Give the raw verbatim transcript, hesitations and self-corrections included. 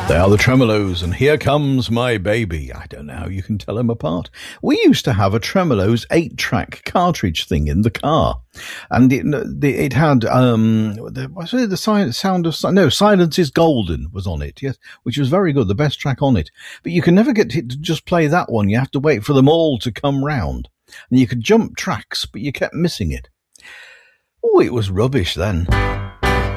They are the Tremolos, and Here Comes My Baby. I don't know how you can tell them apart. We used to have a Tremolos eight-track cartridge thing in the car, and it it had um the, was it the sound of no Silence is Golden was on it, yes, which was very good, the best track on it. But you can never get it to just play that one. You have to wait for them all to come round, and you could jump tracks, but you kept missing it. Oh, it was rubbish then.